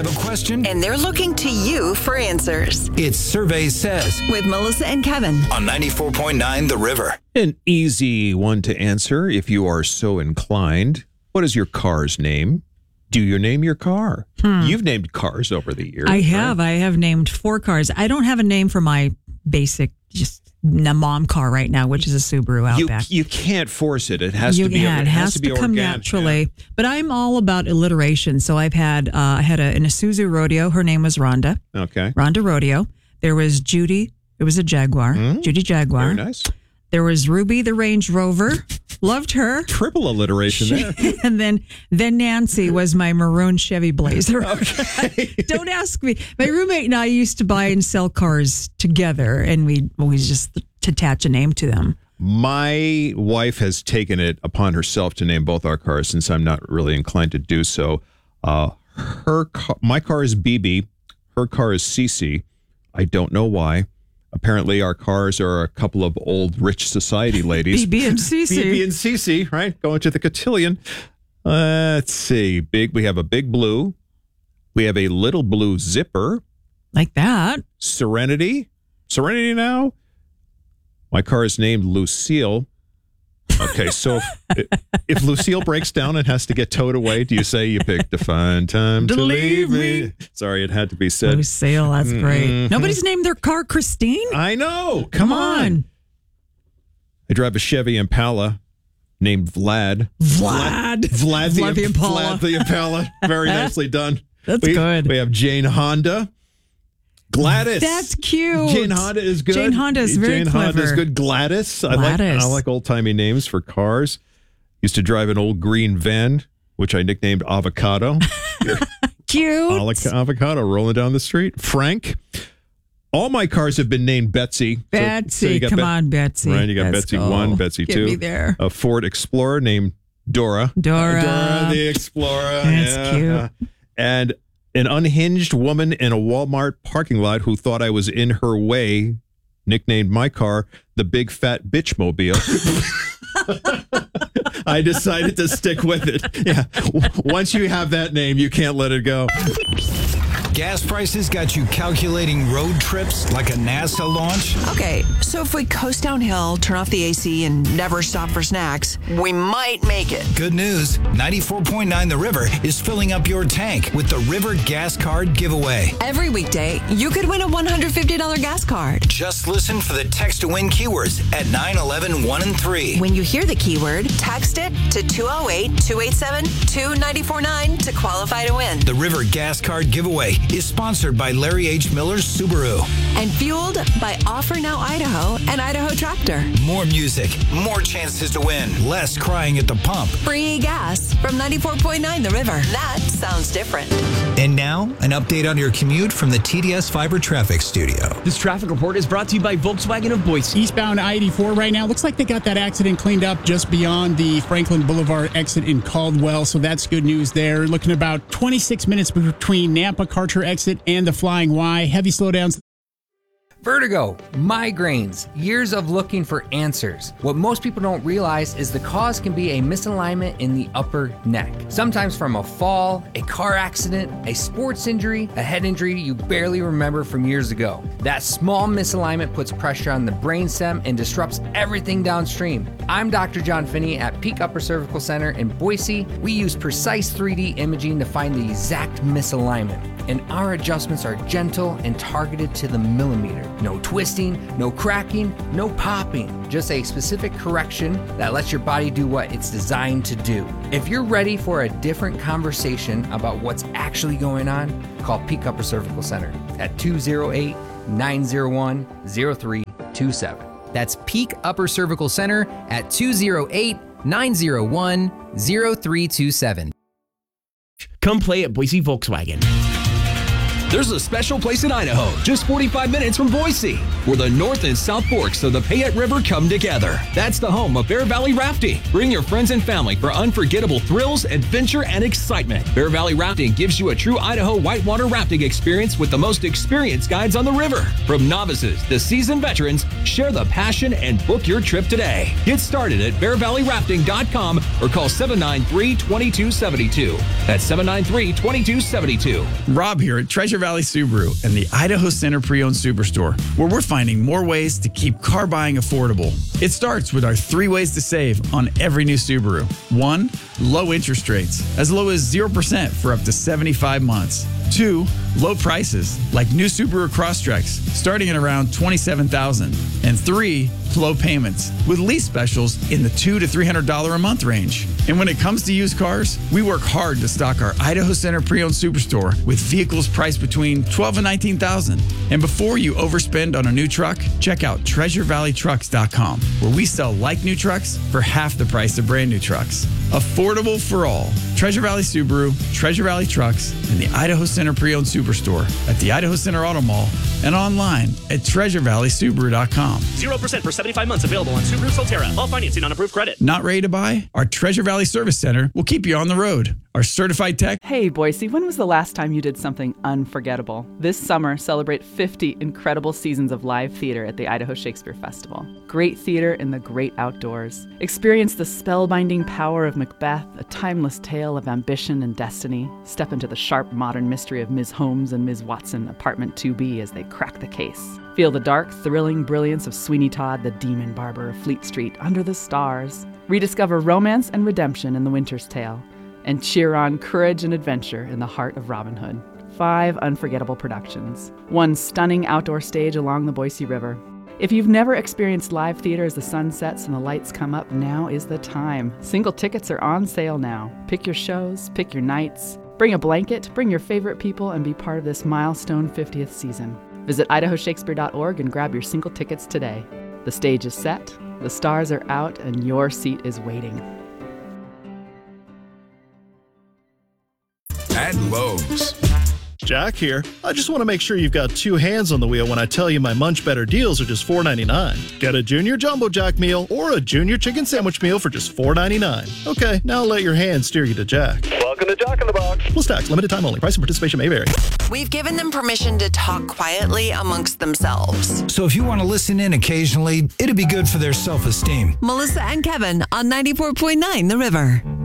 have a question? And they're looking to you for answers. It's Survey Says With Melissa and Kevin. on 94.9 The River. An easy one to answer if you are so inclined. What is your car's name? Do you name your car? You've named cars over the years. I have. I have named 4 cars. I don't have a name for my basic, just mom car right now, which is a Subaru Outback. You can't force it. It has to be. It has to be come organic. naturally. Yeah. But I'm all about alliteration. So I've had I had an Isuzu Rodeo. Her name was Rhonda. Okay. Rhonda Rodeo. There was Judy. It was a Jaguar. Judy Jaguar. Very nice. There was Ruby the Range Rover. Loved her. Triple alliteration there. And then Nancy was my maroon Chevy Blazer. Okay. Don't ask me. My roommate and I used to buy and sell cars together, and we always just attach a name to them. My wife has taken it upon herself to name both our cars since I'm not really inclined to do so. My car is BB. Her car is CC. I don't know why. Apparently, our cars are a couple of old rich society ladies. BB and CC. BB and CC, right? Going to the cotillion. Let's see. We have a big blue. We have a little blue zipper. Like that. Serenity. Serenity now. My car is named Lucille. Okay, so if Lucille breaks down and has to get towed away, do you say you picked a fine time to leave me? Sorry, it had to be said. Lucille, that's great. Nobody's named their car Christine? I know. Come on. I drive a Chevy Impala named Vlad. Vlad the Impala. Vlad the Impala. Very nicely done. That's good. We have Jane Honda. Gladys. That's cute. Jane Honda is good. Jane Honda is very clever. Honda is good. Gladys. I like old-timey names for cars. Used to drive an old green van, which I nicknamed Avocado. Cute. Avocado rolling down the street. Frank. All my cars have been named Betsy. Betsy. Come on, Betsy. Right, you got Let's Betsy go. 1, Betsy 2. Get me there. A Ford Explorer named Dora. Dora the Explorer. That's cute. And an unhinged woman in a Walmart parking lot who thought I was in her way nicknamed my car the Big Fat Bitch Mobile. I decided to stick with it. Yeah. Once you have that name, you can't let it go. Gas prices got you calculating road trips like a NASA launch? Okay, so if we coast downhill, turn off the AC, and never stop for snacks, we might make it. Good news. 94.9 The River is filling up your tank with the River Gas Card giveaway. Every weekday, you could win a $150 gas card. Just listen for the text to win keywords at 911 1 and 3. When you hear the keyword, text it to 208-287-2949 to qualify to win. The River Gas Card giveaway is sponsored by Larry H. Miller's Subaru. And fueled by Offer Now Idaho and Idaho Tractor. More music, more chances to win, less crying at the pump. Free gas from 94.9 The River. That sounds different. And now, an update on your commute from the TDS Fiber Traffic Studio. This traffic report is brought to you by Volkswagen of Boise. Eastbound I-84 right now. Looks like they got that accident cleaned up just beyond the Franklin Boulevard exit in Caldwell, so that's good news there. Looking about 26 minutes between Nampa Karcher exit and the Flying Y. Heavy slowdowns. Vertigo, migraines, years of looking for answers. What most people don't realize is the cause can be a misalignment in the upper neck. Sometimes from a fall, a car accident, a sports injury, a head injury you barely remember from years ago. That small misalignment puts pressure on the brainstem and disrupts everything downstream. I'm Dr. John Finney at Peak Upper Cervical Center in Boise. We use precise 3D imaging to find the exact misalignment. And our adjustments are gentle and targeted to the millimeter. No twisting, no cracking, no popping. Just a specific correction that lets your body do what it's designed to do. If you're ready for a different conversation about what's actually going on, call Peak Upper Cervical Center at 208-901-0327. That's Peak Upper Cervical Center at 208-901-0327. Come play at Boise Volkswagen. There's a special place in Idaho, just 45 minutes from Boise, where the North and South Forks of the Payette River come together. That's the home of Bear Valley Rafting. Bring your friends and family for unforgettable thrills, adventure, and excitement. Bear Valley Rafting gives you a true Idaho whitewater rafting experience with the most experienced guides on the river. From novices to seasoned veterans, share the passion and book your trip today. Get started at bearvalleyrafting.com or call 793-2272. That's 793-2272. Rob here at Treasure Valley Subaru and the Idaho Center Pre-Owned Superstore, where we're finding more ways to keep car buying affordable. It starts with our 3 ways to save on every new Subaru. 1, low interest rates, as low as 0% for up to 75 months. 2, low prices, like new Subaru Crosstreks, starting at around $27,000. And 3, low payments, with lease specials in the $200 to $300 a month range. And when it comes to used cars, we work hard to stock our Idaho Center Pre-Owned Superstore with vehicles priced between $12,000 and $19,000. And before you overspend on a new truck, check out TreasureValleyTrucks.com, where we sell like new trucks for half the price of brand new trucks. Affordable for all. Treasure Valley Subaru, Treasure Valley Trucks, and the Idaho Center Pre-Owned Superstore at the Idaho Center Auto Mall and online at TreasureValleySubaru.com. 0% for 75 months available on Subaru Solterra. All financing on approved credit. Not ready to buy? Our Treasure Valley Service Center will keep you on the road. Our certified tech. Hey, Boise, when was the last time you did something unforgettable? This summer, celebrate 50 incredible seasons of live theater at the Idaho Shakespeare Festival. Great theater in the great outdoors. Experience the spellbinding power of Macbeth, a timeless tale of ambition and destiny. Step into the sharp modern mystery of Ms. Holmes and Ms. Watson, apartment 2B, as they crack the case. Feel the dark, thrilling brilliance of Sweeney Todd, the demon barber of Fleet Street, under the stars. Rediscover romance and redemption in The Winter's Tale. And cheer on courage and adventure in the heart of Robin Hood. 5 unforgettable productions. 1 stunning outdoor stage along the Boise River. If you've never experienced live theater as the sun sets and the lights come up, now is the time. Single tickets are on sale now. Pick your shows, pick your nights. Bring a blanket, bring your favorite people, and be part of this milestone 50th season. Visit idahoshakespeare.org and grab your single tickets today. The stage is set, the stars are out, and your seat is waiting. At Lowe's. Jack here. I just want to make sure you've got 2 hands on the wheel when I tell you my Munch Better deals are just $4.99. Get a Junior Jumbo Jack meal or a Junior Chicken Sandwich meal for just $4.99. Okay, now let your hands steer you to Jack. Welcome to Jack in the Box. Plus tax, limited time only. Price and participation may vary. We've given them permission to talk quietly amongst themselves. So if you want to listen in occasionally, it'd be good for their self-esteem. Melissa and Kevin on 94.9 The River.